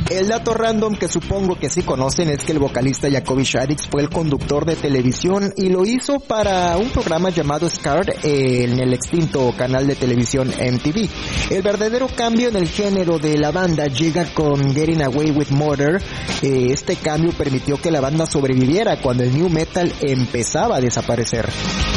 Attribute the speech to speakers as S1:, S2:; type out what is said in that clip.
S1: El dato random que supongo que sí conocen es que el vocalista Jacoby Shaddix fue el conductor de televisión y lo hizo para un programa llamado Scarred en el extinto canal de televisión MTV. El verdadero cambio en el género de la banda llega con Getting Away with Murder. Este cambio permitió que la banda sobreviviera cuando el new metal empezaba a desaparecer.